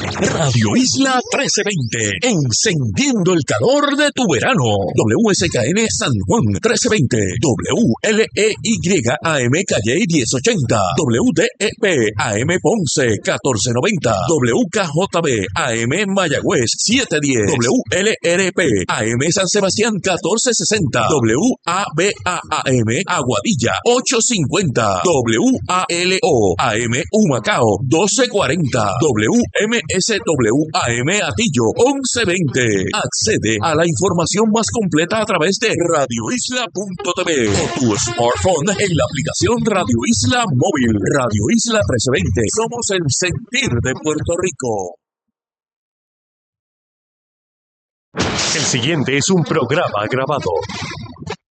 Radio Isla 1320, encendiendo el calor de tu verano. WSKN San Juan 1320, WLEY AM Calle 1080, WDEP AM Ponce 1490, WKJB AM Mayagüez 710, WLRP AM San Sebastián 1460, WABA-AM Aguadilla 850, WALO AM Humacao 1240, WMSW AM Atillo 1120. Accede a la información más completa a través de radioisla.tv o tu smartphone en la aplicación Radio Isla Móvil. Radio Isla 1320. Somos el sentir de Puerto Rico. El siguiente es un programa grabado.